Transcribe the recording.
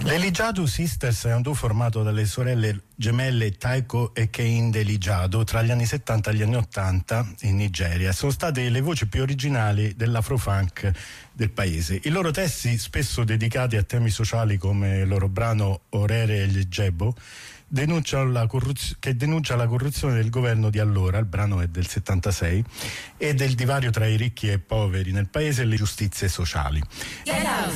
Le Lijadu Sisters è un duo formato dalle sorelle gemelle Taiko e Kehinde Lijadu tra gli anni 70 e gli anni 80 in Nigeria. Sono state le voci più originali dell'afrofunk del paese. I loro testi, spesso dedicati a temi sociali come il loro brano Orere e Jebo, denuncia la corruzione del governo di allora, il brano è del 76, e del divario tra i ricchi e i poveri nel paese e le giustizie sociali.